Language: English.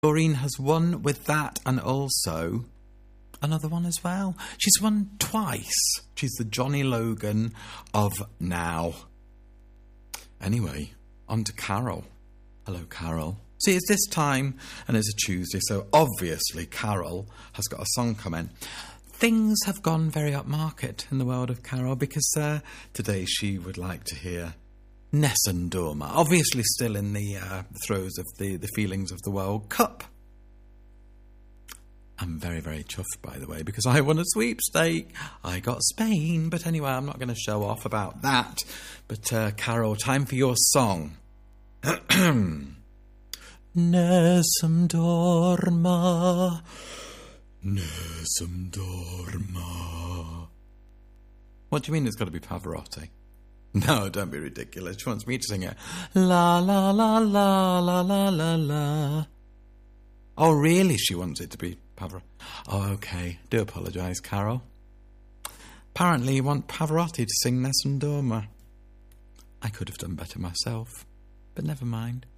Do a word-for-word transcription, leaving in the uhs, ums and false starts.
Doreen has won with that, and also another one as well. She's won twice. She's the Johnny Logan of now. Anyway, on to Carol. Hello, Carol. See, it's this time, and it's a Tuesday, so obviously Carol has got a song coming. Things have gone very upmarket in the world of Carol, because uh, today she would like to hear Nessun Dorma, obviously still in the uh, throes of the, the feelings of the World Cup. I'm very, very chuffed, by the way, because I won a sweepstake. I got Spain, but anyway, I'm not going to show off about that. But uh, Carol, time for your song. Nessun Dorma, Nessun Dorma. What do you mean it's got to be Pavarotti? No, don't be ridiculous. She wants me to sing it. La la la la la la la la. Oh, really? She wants it to be Pavarotti. Oh, okay. Do apologise, Carol. Apparently you want Pavarotti to sing Nessun Dorma. I could have done better myself, but never mind.